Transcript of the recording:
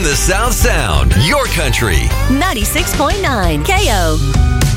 and the South Sound, your country. 96.9 KO.